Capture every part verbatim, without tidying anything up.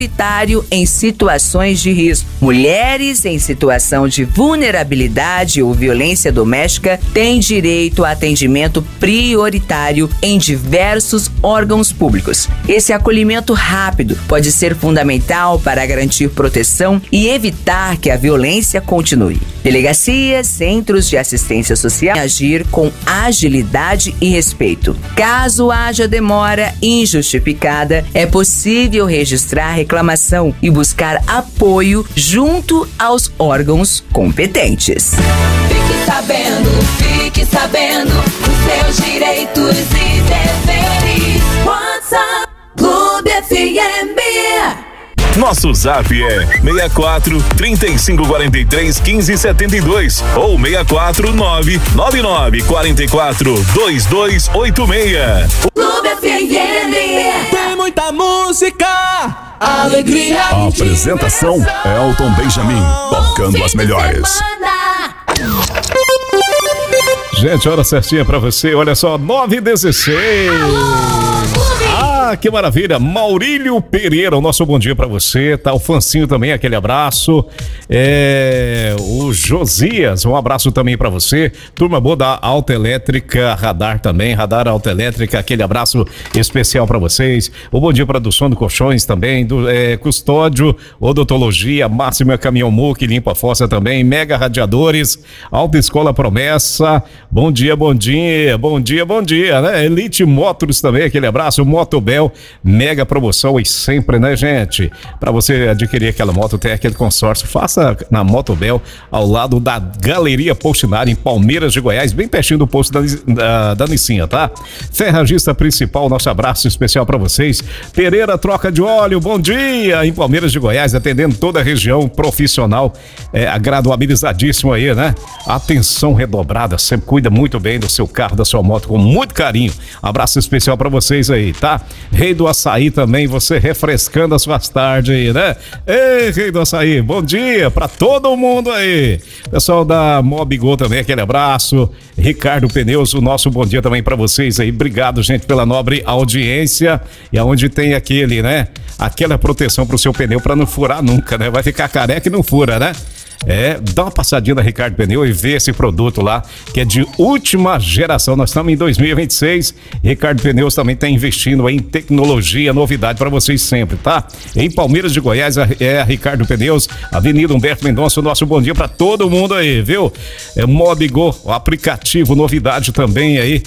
prioritário em situações de risco. Mulheres em situação de vulnerabilidade ou violência doméstica têm direito a atendimento prioritário em diversos órgãos públicos. Esse acolhimento rápido pode ser fundamental para garantir proteção e evitar que a violência continue. Delegacias, centros de assistência social agir com agilidade e respeito. Caso haja demora injustificada, é possível registrar reclamação e buscar apoio junto aos órgãos competentes. Fique sabendo, fique sabendo dos seus direitos e deveres. WhatsApp Clube F M. Nosso zap é seis quatro, três cinco quatro três, um cinco sete dois ou seis quatro nove, nove nove quatro quatro, dois dois oito seis. Clube F M. Tem muita música, alegria. A apresentação é Elton Benjamin, tocando as melhores. Gente, hora certinha pra você, olha só, nove e dezesseis. Ah, que maravilha, Maurílio Pereira, o nosso bom dia pra você, tá o Fancinho também, aquele abraço, é, o Josias, um abraço também pra você, turma boa da Autoelétrica Radar também, Radar Autoelétrica, aquele abraço especial pra vocês, o bom dia pra do Sono Colchões também, do é, Custódio, Odontologia, Máxima Caminhão Mu, que limpa a fossa também, Mega Radiadores, Autoescola Promessa, bom dia, bom dia, bom dia, bom dia, né, Elite Motors também, aquele abraço, Motobel, mega promoção e sempre, né, gente? Para você adquirir aquela moto, tem aquele consórcio, faça na Motobel, ao lado da Galeria Postinari, em Palmeiras de Goiás, bem pertinho do posto da, da, da Nicinha, tá? Ferragista Principal, nosso abraço especial para vocês. Pereira Troca de Óleo, bom dia! Em Palmeiras de Goiás, atendendo toda a região, profissional, é, graduabilizadíssimo aí, né? Atenção redobrada, sempre cuida muito bem do seu carro, da sua moto, com muito carinho. Abraço especial para vocês aí, tá? Rei do Açaí também, você refrescando as suas tardes aí, né? Ei, Rei do Açaí, bom dia pra todo mundo aí. Pessoal da Mobigol também, aquele abraço. Ricardo Pneus, o nosso bom dia também pra vocês aí. Obrigado, gente, pela nobre audiência. E aonde tem aquele, né? Aquela proteção pro seu pneu pra não furar nunca, né? Vai ficar careca e não fura, né? É, dá uma passadinha na Ricardo Pneu e vê esse produto lá, que é de última geração. Nós estamos em dois mil e vinte e seis. Ricardo Pneus também está investindo em tecnologia, novidade para vocês sempre, tá? Em Palmeiras de Goiás é a Ricardo Pneus, Avenida Humberto Mendonça. O nosso bom dia para todo mundo aí, viu? É Mobigo, o aplicativo, novidade também aí,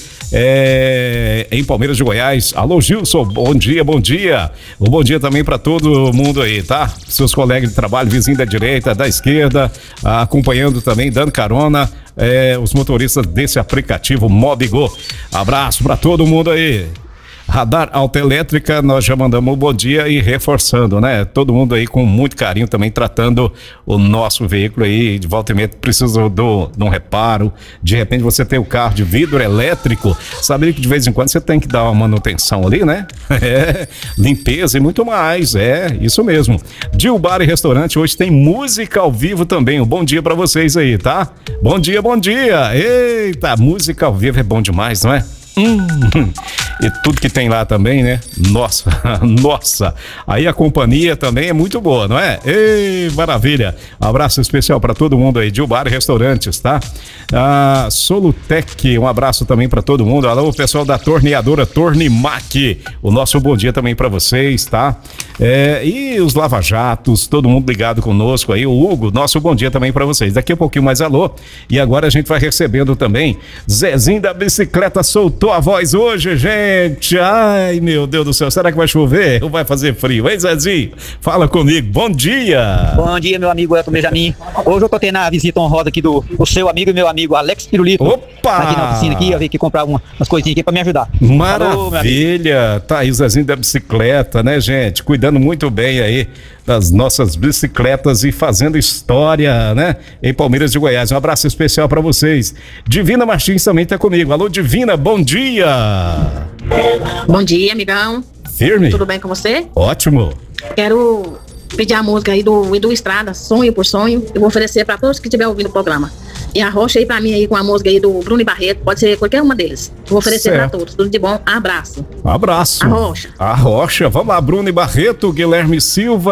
é, em Palmeiras de Goiás. Alô, Gilson, bom dia, bom dia. Um bom dia também para todo mundo aí, tá? Seus colegas de trabalho, vizinho da direita, da esquerda, acompanhando também, dando carona, é, os motoristas desse aplicativo Mobigo. Abraço pra todo mundo aí. Radar Autoelétrica, nós já mandamos um bom dia e reforçando, né? Todo mundo aí com muito carinho também tratando o nosso veículo aí, de volta e meia precisa do, de um reparo, de repente você tem o carro de vidro elétrico, sabe que de vez em quando você tem que dar uma manutenção ali, né? É, limpeza e muito mais, é, isso mesmo. Dil Bar e Restaurante, hoje tem música ao vivo também, um bom dia pra vocês aí, tá? Bom dia, bom dia! Eita, música ao vivo é bom demais, não é? Hum, e tudo que tem lá também, né? Nossa, nossa. Aí a companhia também é muito boa, não é? Ei, maravilha. Um abraço especial para todo mundo aí, de Bar e Restaurantes, tá? Ah, Solutec, um abraço também para todo mundo. Alô, pessoal da torneadora Tornimac. O nosso bom dia também para vocês, tá? É, e os lava-jatos, todo mundo ligado conosco aí. O Hugo, nosso bom dia também para vocês. Daqui a pouquinho mais alô. E agora a gente vai recebendo também Zezinho da Bicicleta soltou a voz hoje, gente. Ai, meu Deus do céu, será que vai chover ou vai fazer frio? Hein, Zezinho? Fala comigo, bom dia. Bom dia, meu amigo Elton Benjamin. Hoje eu tô tendo a visita honrosa aqui do, do seu amigo e meu amigo Alex Pirulito. Opa! Aqui na oficina aqui, eu vim aqui comprar uma, umas coisinhas aqui pra me ajudar. Maravilha. Alô, tá aí o Zezinho da Bicicleta, né, gente? Cuidando muito bem aí das nossas bicicletas e fazendo história, né? Em Palmeiras de Goiás. Um abraço especial pra vocês. Divina Martins também tá comigo. Alô, Divina, bom dia. Bom dia, amigão. Firme? Tudo bem com você? Ótimo. Quero pedir a música aí do Edu Estrada, Sonho por Sonho. Eu vou oferecer pra todos que estiver ouvindo o programa. E a rocha aí pra mim aí com a música aí do Bruno e Barreto, pode ser qualquer uma deles. Vou oferecer Certo. pra todos. Tudo de bom, abraço. Abraço. A rocha. A rocha. Vamos lá, Bruno e Barreto, Guilherme Silva.